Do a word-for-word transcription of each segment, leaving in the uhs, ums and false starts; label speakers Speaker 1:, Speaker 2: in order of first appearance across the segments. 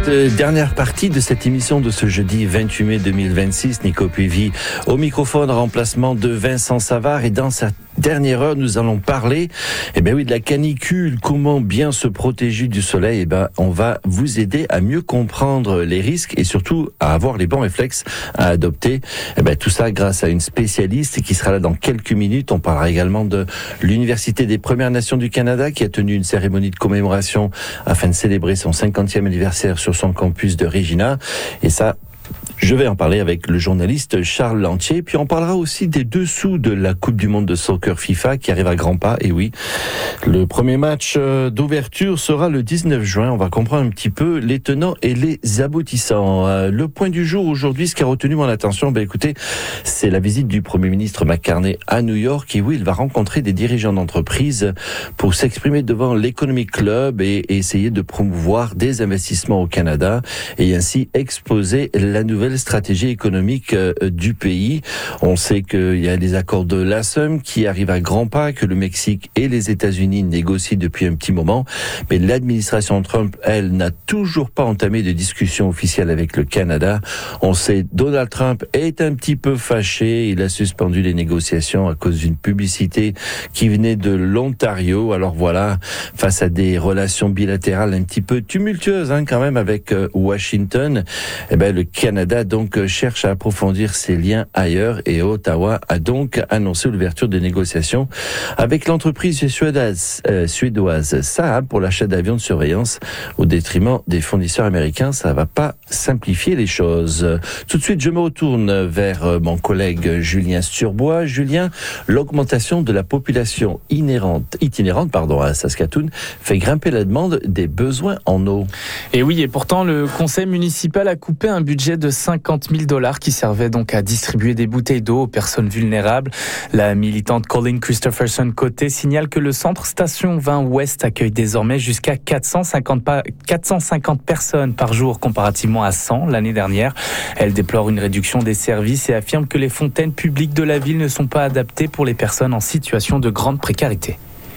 Speaker 1: cette dernière partie de cette émission de ce jeudi vingt-huit mai deux mille vingt-six, Nico Puivy au microphone, remplacement de Vincent Savard. Et dans cette dernière heure, nous allons parler, eh ben oui, de la canicule, comment bien se protéger du soleil. Eh ben, on va vous aider à mieux comprendre les risques et surtout à avoir les bons réflexes à adopter. Eh ben, tout ça grâce à une spécialiste qui sera là dans quelques minutes. On parlera également de l'Université des Premières Nations du Canada qui a tenu une cérémonie de commémoration afin de célébrer son cinquantième anniversaire sur son campus de Regina. Et ça, je vais en parler avec le journaliste Charles Lantier. Puis on parlera aussi des dessous de la Coupe du Monde de soccer FIFA qui arrive à grands pas. Et oui, le premier match d'ouverture sera le dix-neuf juin. On va comprendre un petit peu les tenants et les aboutissants. Le point du jour aujourd'hui, ce qui a retenu mon attention, ben écoutez, c'est la visite du Premier ministre McCartney à New York. Et oui, il va rencontrer des dirigeants d'entreprises pour s'exprimer devant l'Economic Club et, et essayer de promouvoir des investissements au Canada et ainsi exposer la nouvelle stratégie économique euh, du pays. On sait qu'il y a les accords de l'ASEM qui arrivent à grands pas, que le Mexique et les États-Unis négocient depuis un petit moment, mais l'administration Trump, elle, n'a toujours pas entamé de discussion officielle avec le Canada. On sait Donald Trump est un petit peu fâché, il a suspendu les négociations à cause d'une publicité qui venait de l'Ontario. Alors voilà, face à des relations bilatérales un petit peu tumultueuses hein, quand même avec euh, Washington, eh ben, le Canada donc cherche à approfondir ses liens ailleurs et Ottawa a donc annoncé l'ouverture de négociations avec l'entreprise suédoise, euh, suédoise Saab pour l'achat d'avions de surveillance au détriment des fournisseurs américains. Ça va pas simplifier les choses. Tout de suite, je me retourne vers mon collègue Julien Sturbois. Julien, l'augmentation de la population inhérente, itinérante pardon, à Saskatoon fait grimper la demande des besoins en eau.
Speaker 2: Et oui, et pourtant le conseil municipal a coupé un budget de cinquante mille dollars qui servait donc à distribuer des bouteilles d'eau aux personnes vulnérables. La militante Colleen Christopherson Côté signale que le centre Station vingt Ouest accueille désormais jusqu'à quatre cent cinquante, pa- quatre cent cinquante personnes par jour comparativement à cent l'année dernière. Elle déplore une réduction des services et affirme que les fontaines publiques de la ville ne sont pas adaptées pour les personnes en situation de grande précarité.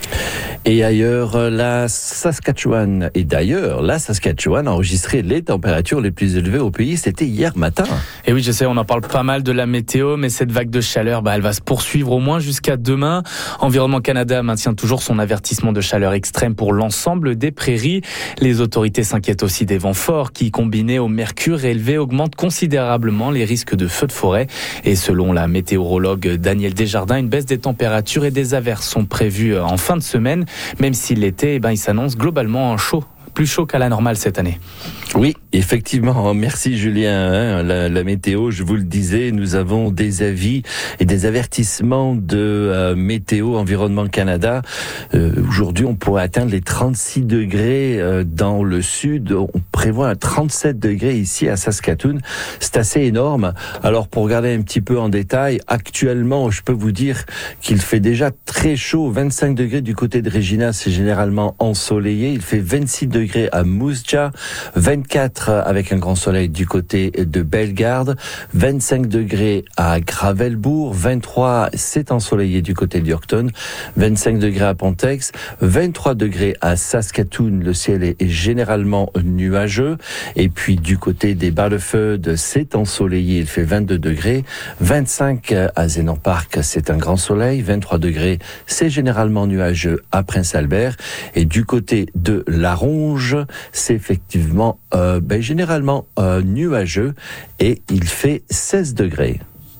Speaker 1: Et ailleurs, la Saskatchewan, et d'ailleurs, la Saskatchewan a enregistré les températures les plus élevées au pays, c'était hier matin.
Speaker 2: Et oui, je sais, on en parle pas mal de la météo, mais cette vague de chaleur, bah, elle va se poursuivre au moins jusqu'à demain. Environnement Canada maintient toujours son avertissement de chaleur extrême pour l'ensemble des prairies. Les autorités s'inquiètent aussi des vents forts qui, combinés au mercure élevé, augmentent considérablement les risques de feux de forêt. Et selon la météorologue Danielle Desjardins, une baisse des températures et des averses sont prévues en fin de semaine. Même si l'été, eh ben, il s'annonce globalement chaud, plus chaud qu'à la normale cette année.
Speaker 1: Oui, effectivement. Merci Julien. Hein, la, la météo, je vous le disais, nous avons des avis et des avertissements de euh, Météo Environnement Canada. Euh, aujourd'hui, on pourrait atteindre les trente-six degrés euh, dans le sud. On prévoit un trente-sept degrés ici à Saskatoon. C'est assez énorme. Alors, pour regarder un petit peu en détail, actuellement, je peux vous dire qu'il fait déjà très chaud. vingt-cinq degrés du côté de Regina, c'est généralement ensoleillé. Il fait vingt-six degrés à Moose Jaw, vingt-quatre avec un grand soleil du côté de Bellegarde, vingt-cinq degrés à Gravelbourg, vingt-trois c'est ensoleillé du côté de Yorkton, vingt-cinq degrés à Pontex, vingt-trois degrés à Saskatoon, le ciel est généralement nuageux, et puis du côté des Barlefeuds, c'est ensoleillé, il fait vingt-deux degrés, vingt-cinq à Zénon Park, c'est un grand soleil, vingt-trois degrés, c'est généralement nuageux à Prince-Albert, et du côté de La Ronge, c'est effectivement Euh, ben, généralement euh, nuageux et il fait seize degrés.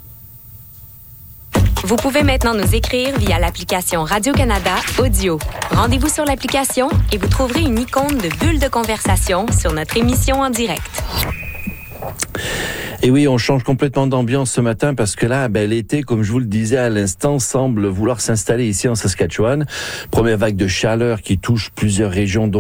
Speaker 3: Vous pouvez maintenant nous écrire via l'application Radio-Canada Audio. Rendez-vous sur l'application et vous trouverez une icône de bulle de conversation sur notre émission en direct.
Speaker 1: Et oui, on change complètement d'ambiance ce matin parce que là, ben, l'été, comme je vous le disais à l'instant, semble vouloir s'installer ici en Saskatchewan. Première vague de chaleur qui touche plusieurs régions, dont